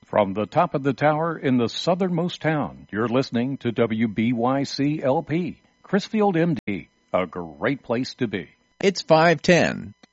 From the top of the tower in the southernmost town, you're listening to WBYC-LP, Chrisfield, MD, a great place to be. It's 5:10.